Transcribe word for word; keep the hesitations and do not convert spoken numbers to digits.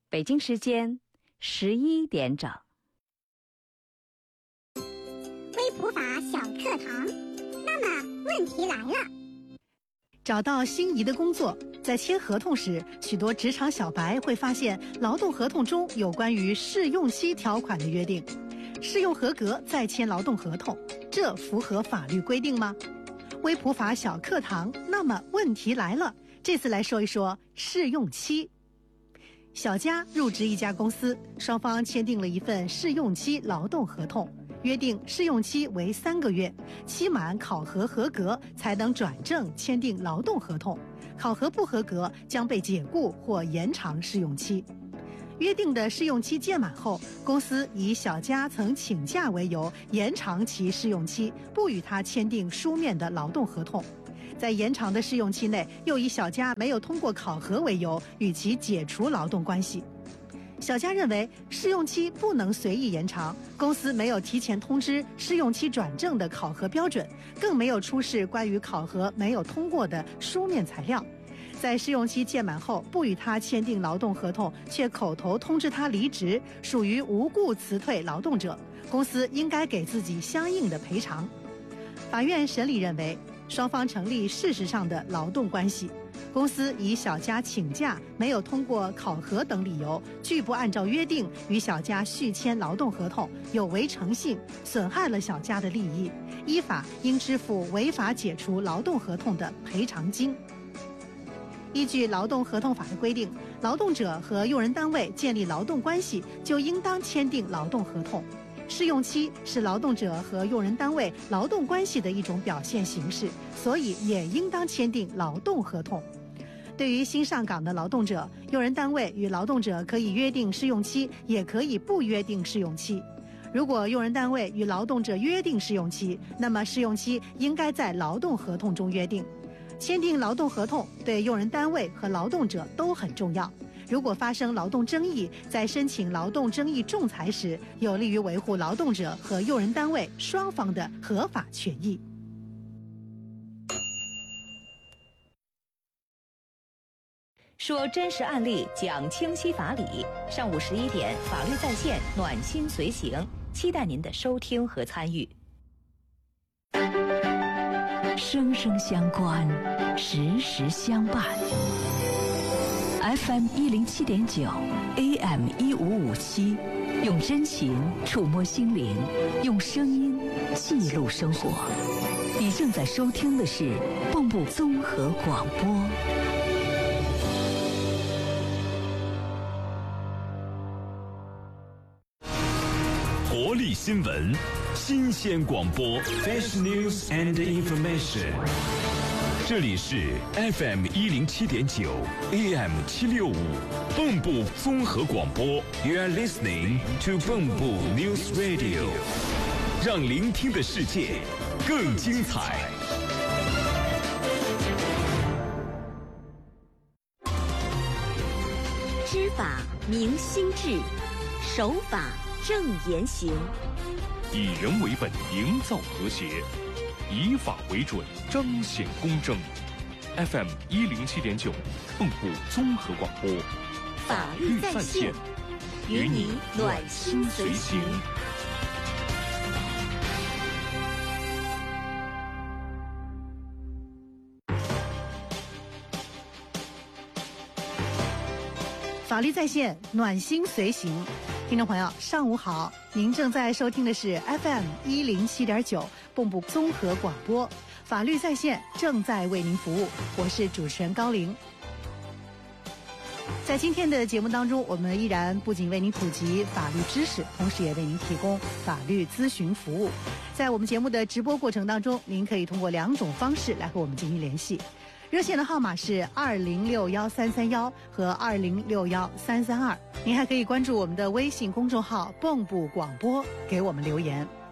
北京时间十一点整。 微普法小课堂，那么问题来了。 找到心仪的工作，在签合同时，许多职场小白会发现劳动合同中有关于试用期条款的约定。试用合格再签劳动合同，这符合法律规定吗？微普法小课堂，那么问题来了，这次来说一说试用期。小佳入职一家公司，双方签订了一份试用期劳动合同，约定试用期为三个月，期满考核合格才能转正签订劳动合同，考核不合格将被解雇或延长试用期。约定的试用期届满后，公司以小佳曾请假为由延长其试用期，不与他签订书面的劳动合同。在延长的试用期内，又以小佳没有通过考核为由，与其解除劳动关系。小佳认为试用期不能随意延长，公司没有提前通知试用期转正的考核标准，更没有出示关于考核没有通过的书面材料。在试用期届满后，不与他签订劳动合同，却口头通知他离职，属于无故辞退劳动者，公司应该给自己相应的赔偿。法院审理认为，双方成立事实上的劳动关系，公司以小佳请假、没有通过考核等理由，拒不按照约定与小佳续签劳动合同，有违诚信，损害了小佳的利益，依法应支付违法解除劳动合同的赔偿金。依据劳动合同法的规定，劳动者和用人单位建立劳动关系，就应当签订劳动合同。试用期是劳动者和用人单位劳动关系的一种表现形式，所以也应当签订劳动合同。对于新上岗的劳动者，用人单位与劳动者可以约定试用期，也可以不约定试用期。如果用人单位与劳动者约定试用期，那么试用期应该在劳动合同中约定。签订劳动合同对用人单位和劳动者都很重要。如果发生劳动争议，在申请劳动争议仲裁时，有利于维护劳动者和用人单位双方的合法权益。 说真实案例，讲清晰法理。上午十一点，法律在线，暖心随行，期待您的收听和参与。 生生相关，时时相伴。F M 一零七点九 ，A M 一五五七，用真情触摸心灵，用声音记录生活。你正在收听的是蚌埠综合广播。 活力新闻，新鲜广播 ，Fresh News and Information。 这里是 F M 一零七点九 A M 七六五，蚌埠综合广播。 You are listening to 蚌埠 News Radio， 让聆听的世界更精彩。 知法明心智，守法正言行， 以人为本，营造和谐。以法为准，彰显公正。F M 一零七点九，蚌埠综合广播， 法律在线，与你暖心随行。 法律在线，暖心随行。听众朋友，上午好，您正在收听的是 F M 一零七点九蚌埠综合广播，法律在线正在为您服务，我是主持人高玲。在今天的节目当中，我们依然不仅为您普及法律知识，同时也为您提供法律咨询服务。在我们节目的直播过程当中，您可以通过两种方式来和我们进行联系。热线的号码是二零六幺三三幺和二零六幺三三二，您还可以关注我们的微信公众号蚌埠广播，给我们留言。